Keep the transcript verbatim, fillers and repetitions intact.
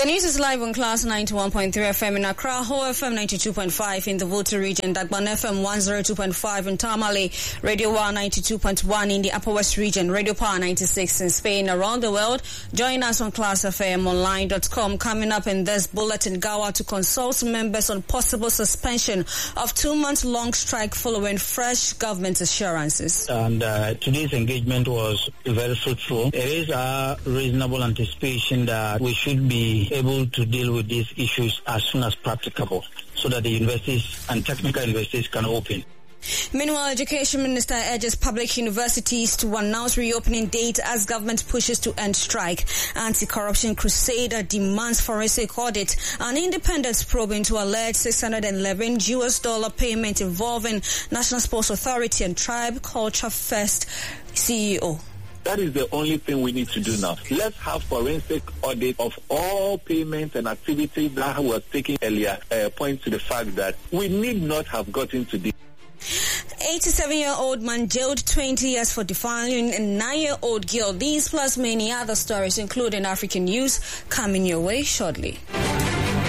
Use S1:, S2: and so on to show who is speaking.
S1: The news is live on Class ninety-one point three F M in Accra, Ho F M ninety-two point five in the Volta region, Dagban F M one oh two point five in Tamale, Radio one ninety-two point one in the Upper West region, Radio Power ninety-six in Spain. Around the world, join us on class f m online dot com. Coming up in this bulletin, Gawa to consult members on possible suspension of two-month-long strike following fresh government assurances.
S2: And uh, today's engagement was very fruitful. It is a reasonable anticipation that we should be able to deal with these issues as soon as practicable so that the universities and technical universities can open.
S1: Meanwhile, Education Minister urges public universities to announce reopening date as government pushes to end strike. Anti-corruption crusader demands forensic audit. An independent probe into alleged six hundred eleven U S dollar payment involving National Sports Authority and Tribe Culture Fest C E O.
S3: That is the only thing we need to do now. Let's have forensic audit of all payments and activities that were taken earlier, uh, point to the fact that we need not have gotten to this.
S1: eighty-seven-year-old man jailed twenty years for defiling a nine-year-old girl. These plus many other stories, including African news, coming your way shortly.